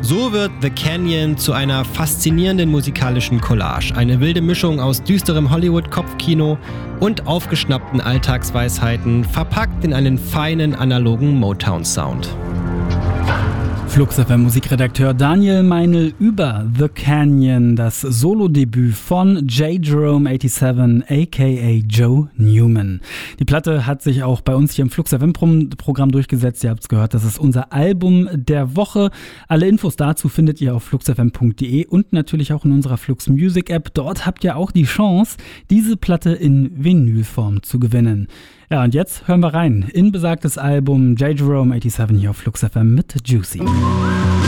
So wird The Canyon zu einer faszinierenden musikalischen Collage. Eine wilde Mischung aus düsterem Hollywood-Kopfkino und aufgeschnappten Alltagsweisheiten, verpackt in einen feinen analogen Motown-Sound. Flux FM Musikredakteur Daniel Meinl über The Canyon, das Solo-Debüt von J. Jerome 87 aka Joe Newman. Die Platte hat sich auch bei uns hier im Flux FM Programm durchgesetzt. Ihr habt es gehört, das ist unser Album der Woche. Alle Infos dazu findet ihr auf fluxfm.de und natürlich auch in unserer Flux Music App. Dort habt ihr auch die Chance, diese Platte in Vinylform zu gewinnen. Ja, und jetzt hören wir rein in besagtes Album J. Jerome 87 hier auf Flux FM mit Juicy.